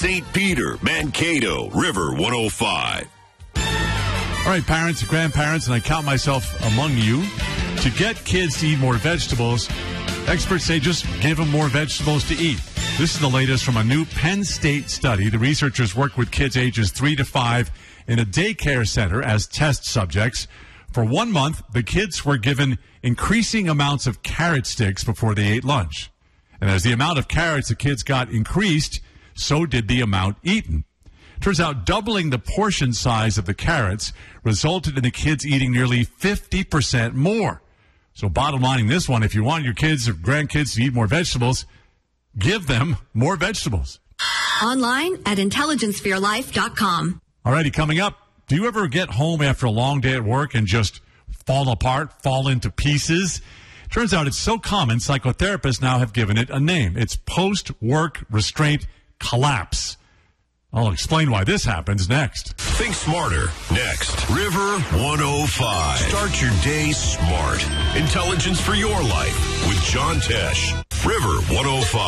St. Peter, Mankato, River 105. All right, parents and grandparents, and I count myself among you, to get kids to eat more vegetables, experts say just give them more vegetables to eat. This is the latest from a new Penn State study. The researchers worked with kids ages 3 to 5 in a daycare center as test subjects. For 1 month, the kids were given increasing amounts of carrot sticks before they ate lunch. And as the amount of carrots the kids got increased, so did the amount eaten. Turns out doubling the portion size of the carrots resulted in the kids eating nearly 50% more. So bottom lining this one, if you want your kids or grandkids to eat more vegetables, give them more vegetables. Online at intelligenceforyourlife.com. Alrighty, coming up, do you ever get home after a long day at work and just fall apart, fall into pieces? Turns out it's so common, psychotherapists now have given it a name. It's post-work restraint collapse. I'll explain why this happens next. Think smarter. Next. River 105. Start your day smart. Intelligence for your life with John Tesh. River 105.